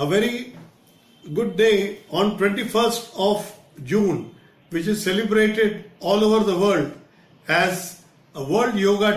a very good day on 21st of June, which is celebrated all over the world as a World Yoga